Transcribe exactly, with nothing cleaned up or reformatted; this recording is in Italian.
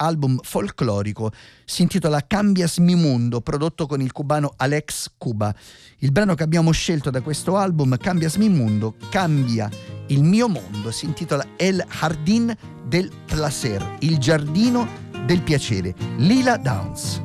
album folclorico, si intitola Cambias mi mundo, prodotto con il cubano Alex Cuba. Il brano che abbiamo scelto da questo album, Cambias mi mundo, cambia il mio mondo, si intitola El Jardín del Placer, il giardino del piacere. Lila Downs.